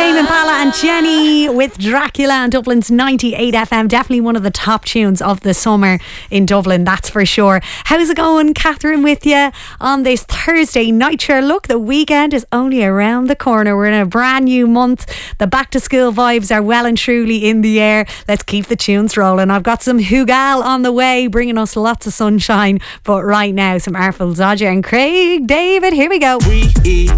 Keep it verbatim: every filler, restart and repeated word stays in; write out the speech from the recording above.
Tame Impala and Jenny with Dracula on Dublin's ninety-eight F M. Definitely one of the top tunes of the summer in Dublin, that's for sure. How's it going? Catherine with you on this Thursday night. Sure, look, the weekend is only around the corner. We're in a brand new month. The back to school vibes are well and truly in the air. Let's keep the tunes rolling. I've got some Hugal on the way, bringing us lots of sunshine. But right now, some Artful Dodger and Craig David. Here we go. We